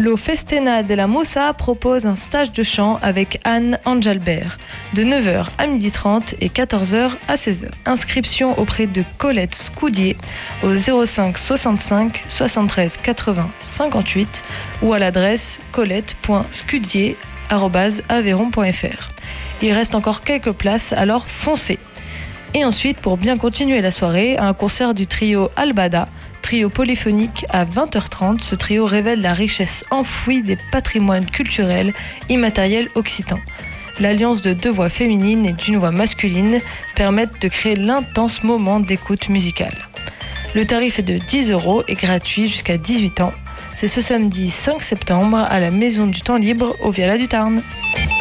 Lo Festena de la Musa propose un stage de chant avec Anne Angelbert de 9h à 12h30 et 14h à 16h. Inscription auprès de Colette Scoudier au 05 65 73 80 58 ou à l'adresse colette.scudier@aveyron.fr. Il reste encore quelques places, alors foncez. Et ensuite, pour bien continuer la soirée, un concert du trio Albada, trio polyphonique à 20h30. Ce trio révèle la richesse enfouie des patrimoines culturels immatériels occitans. L'alliance de deux voix féminines et d'une voix masculine permettent de créer l'intense moment d'écoute musicale. Le tarif est de 10 € et gratuit jusqu'à 18 ans. C'est ce samedi 5 septembre à la Maison du Temps Libre au Viala du Tarn.